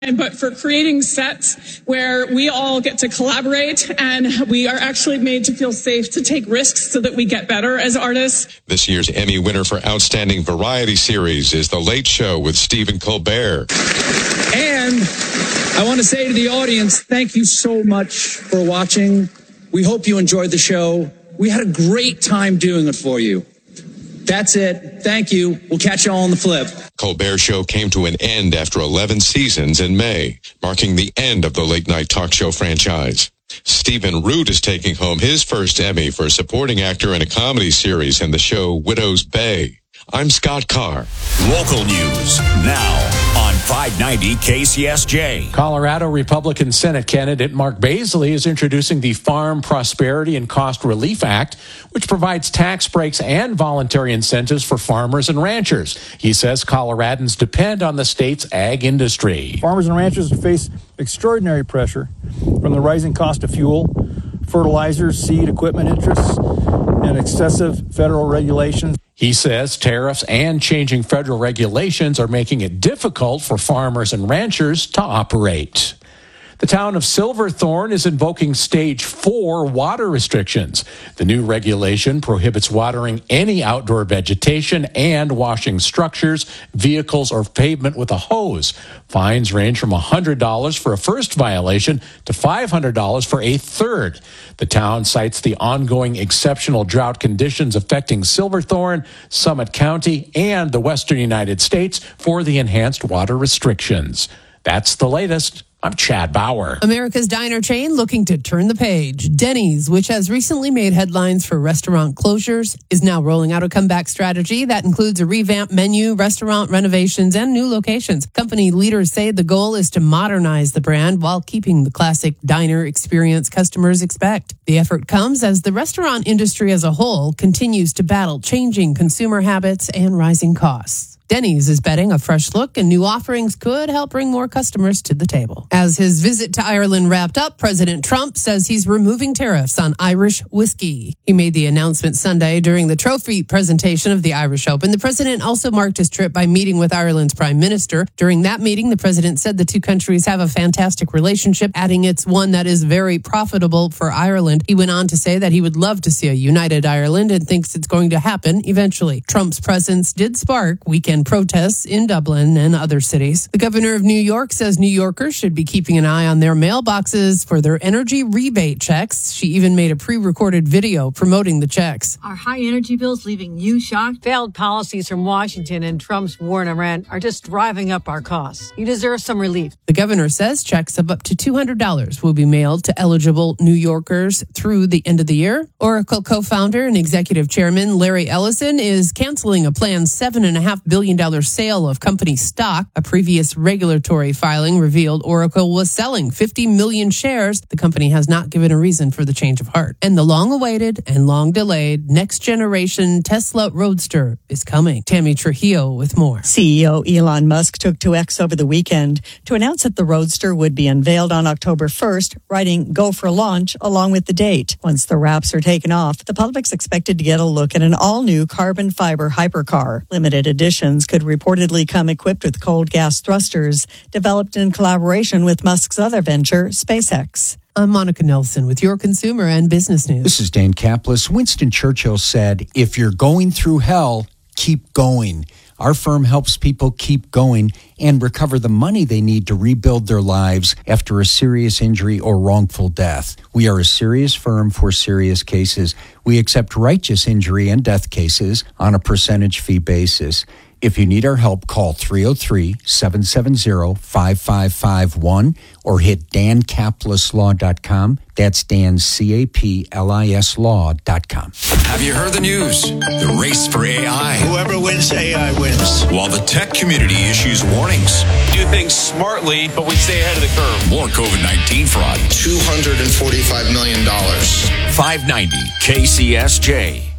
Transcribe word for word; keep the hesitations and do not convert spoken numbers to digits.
but for creating sets where we all get to collaborate and we are actually made to feel safe to take risks so that we get better as artists. This year's Emmy winner for Outstanding Variety Series is The Late Show with Stephen Colbert. And I want to say to the audience, thank you so much for watching. We hope you enjoyed the show. We had a great time doing it for you. That's it. Thank you. We'll catch you all on the flip. Colbert Show came to an end after eleven seasons in May, marking the end of the late-night talk show franchise. Stephen Root is taking home his first Emmy for supporting actor in a comedy series in the show Widow's Bay. I'm Scott Carr. Local news now on five ninety K C S J. Colorado Republican Senate candidate Mark Baisley is introducing the Farm Prosperity and Cost Relief Act, which provides tax breaks and voluntary incentives for farmers and ranchers. He says Coloradans depend on the state's ag industry. Farmers and ranchers face extraordinary pressure from the rising cost of fuel, fertilizers, seed, equipment interests, and excessive federal regulations. He says tariffs and changing federal regulations are making it difficult for farmers and ranchers to operate. The town of Silverthorne is invoking stage four water restrictions. The new regulation prohibits watering any outdoor vegetation and washing structures, vehicles, or pavement with a hose. Fines range from one hundred dollars for a first violation to five hundred dollars for a third. The town cites the ongoing exceptional drought conditions affecting Silverthorne, Summit County, and the western United States for the enhanced water restrictions. That's the latest. I'm Chad Bauer. America's diner chain looking to turn the page. Denny's, which has recently made headlines for restaurant closures, is now rolling out a comeback strategy that includes a revamped menu, restaurant renovations, and new locations. Company leaders say the goal is to modernize the brand while keeping the classic diner experience customers expect. The effort comes as the restaurant industry as a whole continues to battle changing consumer habits and rising costs. Denny's is betting a fresh look and new offerings could help bring more customers to the table. As his visit to Ireland wrapped up, President Trump says he's removing tariffs on Irish whiskey. He made the announcement Sunday during the trophy presentation of the Irish Open. The president also marked his trip by meeting with Ireland's prime minister. During that meeting, the president said the two countries have a fantastic relationship, adding it's one that is very profitable for Ireland. He went on to say that he would love to see a united Ireland and thinks it's going to happen eventually. Trump's presence did spark weekend protests in Dublin and other cities. The governor of New York says New Yorkers should be keeping an eye on their mailboxes for their energy rebate checks. She even made a pre-recorded video promoting the checks. Are high energy bills leaving you shocked? Failed policies from Washington and Trump's war on Iran are just driving up our costs. You deserve some relief. The governor says checks of up to two hundred dollars will be mailed to eligible New Yorkers through the end of the year. Oracle co-founder and executive chairman Larry Ellison is canceling a planned seven point five billion dollars sale of company stock. A previous regulatory filing revealed Oracle was selling fifty million shares. The company has not given a reason for the change of heart. And the long-awaited and long-delayed next-generation Tesla Roadster is coming. Tammy Trujillo with more. C E O Elon Musk took to X over the weekend to announce that the Roadster would be unveiled on October first, writing "Go for launch" along with the date. Once the wraps are taken off, the public's expected to get a look at an all-new carbon fiber hypercar. Limited editions could reportedly come equipped with cold gas thrusters, developed in collaboration with Musk's other venture, SpaceX. I'm Monica Nelson with your consumer and business news. This is Dan Kaplis. Winston Churchill said, if you're going through hell, keep going. Our firm helps people keep going and recover the money they need to rebuild their lives after a serious injury or wrongful death. We are a serious firm for serious cases. We accept righteous injury and death cases on a percentage fee basis. If you need our help, call three oh three, seven seven zero, five five five one or hit dan caplis law dot com. That's Dan, C A P L I S law dot com. Have you heard the news? The race for A I. Whoever wins A I wins. While the tech community issues warnings. Do things smartly, but we stay ahead of the curve. More covid nineteen fraud. two hundred forty-five million dollars. five ninety K C S J.